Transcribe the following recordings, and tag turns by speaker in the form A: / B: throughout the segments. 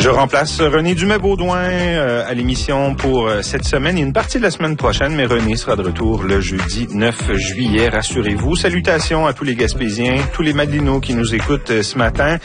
A: Je remplace René Dumais-Baudouin à l'émission pour cette semaine et une partie de la semaine prochaine, mais René sera de retour le jeudi 9 juillet, rassurez-vous. Salutations à tous les Gaspésiens, tous les Madelinots qui nous écoutent ce matin.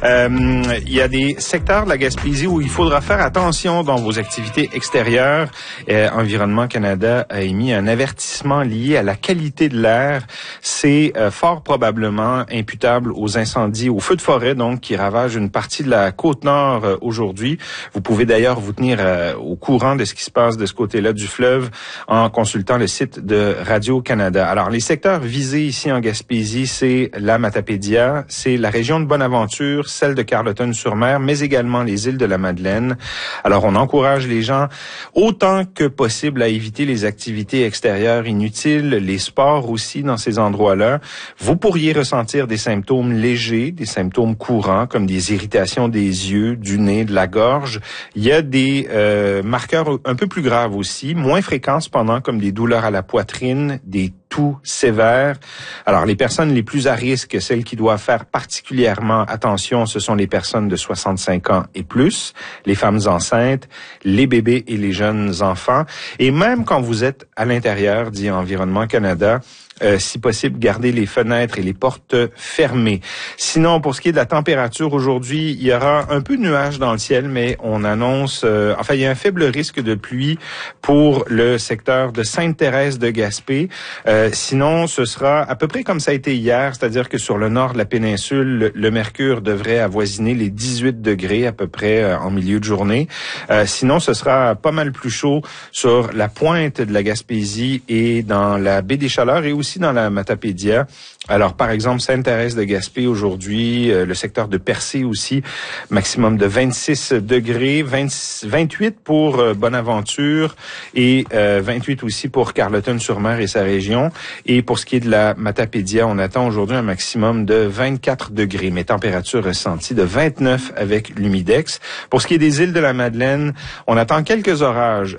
A: Il y a des secteurs de la Gaspésie où il faudra faire attention dans vos activités extérieures. Environnement Canada a émis un avertissement lié à la qualité de l'air. C'est fort probablement imputable aux incendies, aux feux de forêt, donc, qui ravagent une partie de la Côte-Nord aujourd'hui. Vous pouvez d'ailleurs vous tenir au courant de ce qui se passe de ce côté-là du fleuve en consultant le site de Radio-Canada. Alors, les secteurs visés ici en Gaspésie, c'est la Matapédia, c'est la région de Bonaventure, celle de Carleton-sur-Mer, mais également les îles de la Madeleine. Alors, on encourage les gens autant que possible à éviter les activités extérieures inutiles, les sports aussi dans ces endroits-là. Vous pourriez ressentir des symptômes légers, des symptômes courants, comme des irritations des yeux, du nez, de la gorge. Il y a des marqueurs un peu plus graves aussi, moins fréquents cependant, comme des douleurs à la poitrine, des toux sévères. Alors, les personnes les plus à risque, celles qui doivent faire particulièrement attention, ce sont les personnes de 65 ans et plus, les femmes enceintes, les bébés et les jeunes enfants. Et même quand vous êtes à l'intérieur, dit Environnement Canada, si possible, gardez les fenêtres et les portes fermées. Sinon, pour ce qui est de la température, aujourd'hui, il y aura un peu de nuages dans le ciel, mais on annonce... il y a un faible risque de pluie pour le secteur de Sainte-Thérèse de Gaspé. Sinon, ce sera à peu près comme ça a été hier, c'est-à-dire que sur le nord de la péninsule, le mercure devrait avoisiner les 18 degrés à peu près en milieu de journée. Sinon, ce sera pas mal plus chaud sur la pointe de la Gaspésie et dans la baie des Chaleurs et aussi dans la Matapédia. Alors, par exemple, Sainte-Thérèse de Gaspé aujourd'hui, le secteur de Percé aussi, maximum de 26 degrés, 28 pour Bonaventure et 28 aussi pour Carleton-sur-Mer et sa région. Et pour ce qui est de la Matapédia, on attend aujourd'hui un maximum de 24 degrés, mais température ressentie de 29 avec l'humidex. Pour ce qui est des îles de la Madeleine, on attend quelques orages,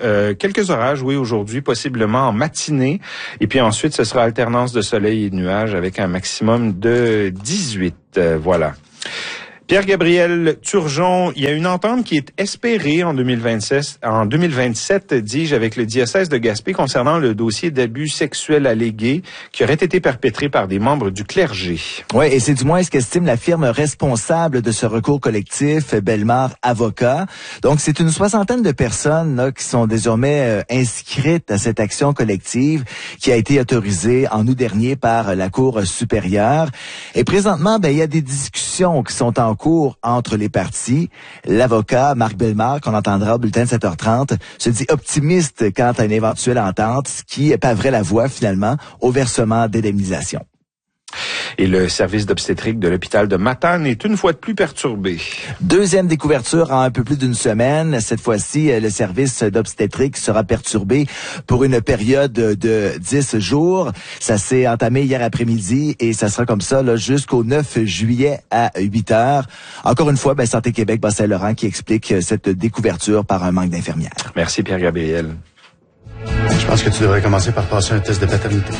A: oui, aujourd'hui, possiblement en matinée. Et puis ensuite, ce sera alternance de soleil et de nuages avec un maximum de 18. Voilà. Pierre-Gabriel Turgeon, il y a une entente qui est espérée en 2027, dis-je, avec le diocèse de Gaspé concernant le dossier d'abus sexuels allégués qui aurait été perpétré par des membres du clergé.
B: Oui, et c'est du moins ce qu'estime la firme responsable de ce recours collectif, Bellemare Avocats. Donc, c'est une soixantaine de personnes là, qui sont désormais inscrites à cette action collective qui a été autorisée en août dernier par la Cour supérieure. Et présentement, il y a des discussions qui sont en cours entre les parties. L'avocat Marc Bellemare, qu'on entendra au bulletin de 7h30, se dit optimiste quant à une éventuelle entente, ce qui paverait la voie finalement au versement d'indemnisation.
A: Et le service d'obstétrique de l'hôpital de Matane est une fois de plus perturbé.
B: Deuxième découverture en un peu plus d'une semaine. Cette fois-ci, le service d'obstétrique sera perturbé pour une période de 10 jours. Ça s'est entamé hier après-midi et ça sera comme ça là, jusqu'au 9 juillet à 8 heures. Encore une fois, Santé Québec, Bas-Saint-Laurent qui explique cette découverture par un manque d'infirmières.
A: Merci Pierre-Gabriel.
C: Je pense que tu devrais commencer par passer un test de paternité.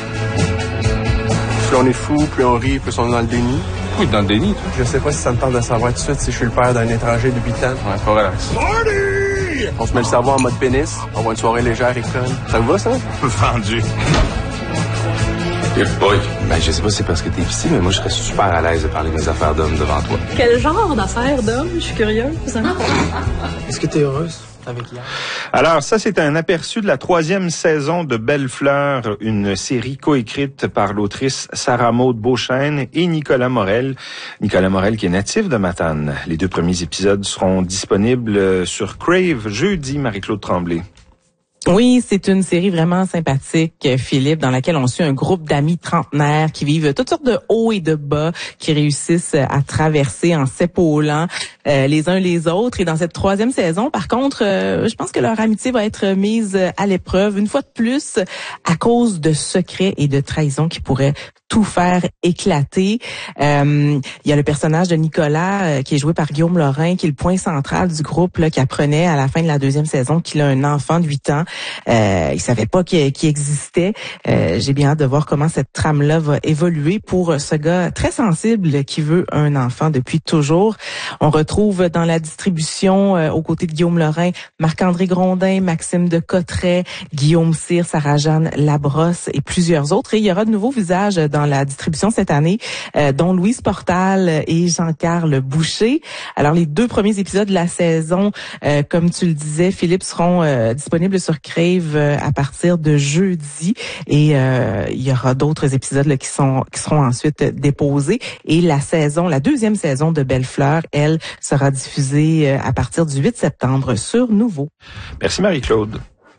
D: Plus on est fou, plus on rit, plus on est dans le déni.
E: Oui, dans le déni, toi.
D: Je sais pas si ça me tente de savoir tout de suite si je suis le père d'un étranger de 8 ans.
E: Ouais, faut relax.
D: Party! On se met le cerveau en mode pénis. On va une soirée légère et conne. Ça vous va, ça?
E: Vendu. Good boy.
F: Je sais pas si c'est parce que t'es ici, mais moi, je serais super à l'aise de parler de mes affaires d'homme devant toi.
G: Quel genre d'affaires d'homme? Je suis curieuse.
D: Est-ce que t'es heureuse?
A: Alors, ça, c'est un aperçu de la 3e saison de Belle Fleur, une série coécrite par l'autrice Sarah Maud Beauchesne et Nicolas Morel. Nicolas Morel qui est natif de Matane. Les 2 premiers épisodes seront disponibles sur Crave jeudi, Marie-Claude Tremblay.
H: Oui, c'est une série vraiment sympathique, Philippe, dans laquelle on suit un groupe d'amis trentenaires qui vivent toutes sortes de hauts et de bas, qui réussissent à traverser en s'épaulant les uns les autres. Et dans cette 3e saison, par contre, je pense que leur amitié va être mise à l'épreuve, une fois de plus, à cause de secrets et de trahisons qui pourraient tout faire éclater. Il y a le personnage de Nicolas qui est joué par Guillaume Lorrain, qui est le point central du groupe, là, qui apprenait à la fin de la 2e saison qu'il a un enfant de 8 ans. Il savait pas qu'il existait. J'ai bien hâte de voir comment cette trame-là va évoluer pour ce gars très sensible qui veut un enfant depuis toujours. On retrouve retrouve dans la distribution aux côtés de Guillaume Lorrain, Marc-André Grondin, Maxime de Cotteret, Guillaume Cyr, Sarah-Jeanne Labrosse et plusieurs autres. Et il y aura de nouveaux visages dans la distribution cette année, dont Louise Portal et Jean-Carl Boucher. Alors, les 2 premiers épisodes de la saison, comme tu le disais, Philippe, seront disponibles sur Crave à partir de jeudi. Et il y aura d'autres épisodes là, qui seront ensuite déposés. Et la 2e saison de Belle-Fleur, elle, sera diffusée à partir du 8 septembre sur Nouveau.
A: Merci Marie-Claude.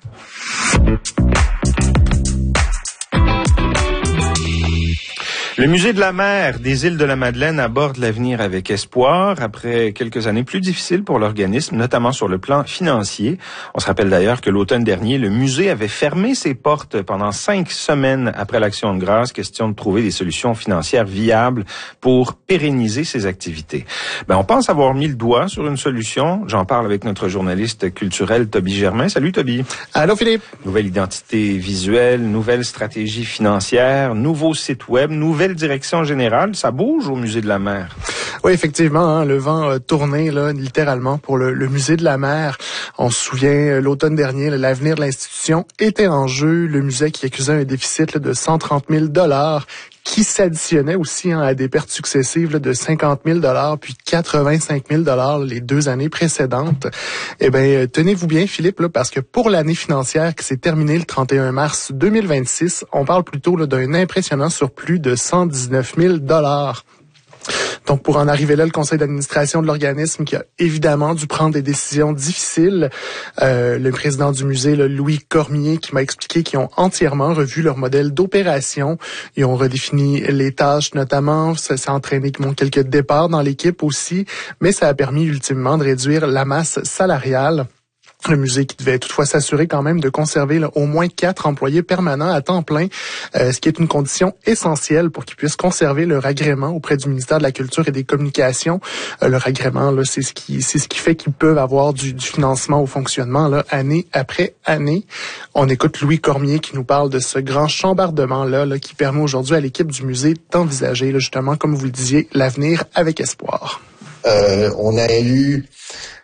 A: Le musée de la mer des îles de la Madeleine aborde l'avenir avec espoir après quelques années plus difficiles pour l'organisme, notamment sur le plan financier. On se rappelle d'ailleurs que l'automne dernier, le musée avait fermé ses portes pendant 5 semaines après l'Action de grâce, question de trouver des solutions financières viables pour pérenniser ses activités. On pense avoir mis le doigt sur une solution. J'en parle avec notre journaliste culturel Toby Germain. Salut Toby.
I: Allô Philippe.
A: Nouvelle identité visuelle, nouvelle stratégie financière, nouveau site web, nouvelle direction générale, ça bouge au musée de la mer.
I: Oui, effectivement, le vent a tourné là, littéralement pour le musée de la mer. On se souvient, l'automne dernier, l'avenir de l'institution était en jeu. Le musée qui accusait un déficit de 130 000 $ qui s'additionnait aussi à des pertes successives de 50 000 $ puis 85 000 $ les 2 années précédentes. Eh bien, tenez-vous bien, Philippe, là, parce que pour l'année financière qui s'est terminée le 31 mars 2026, on parle plutôt là, d'un impressionnant surplus de 119 000 $. Donc, pour en arriver là, le conseil d'administration de l'organisme qui a évidemment dû prendre des décisions difficiles. Le président du musée, Louis Cormier, qui m'a expliqué qu'ils ont entièrement revu leur modèle d'opération. Ils ont redéfini les tâches notamment. Ça a entraîné quelques départs dans l'équipe aussi, mais ça a permis ultimement de réduire la masse salariale. Le musée qui devait toutefois s'assurer quand même de conserver au moins 4 employés permanents à temps plein, ce qui est une condition essentielle pour qu'ils puissent conserver leur agrément auprès du ministère de la Culture et des Communications. Leur agrément, là, c'est ce qui fait qu'ils peuvent avoir du financement au fonctionnement là, année après année. On écoute Louis Cormier qui nous parle de ce grand chambardement-là là, qui permet aujourd'hui à l'équipe du musée d'envisager là, justement, comme vous le disiez, l'avenir avec espoir.
J: On a élu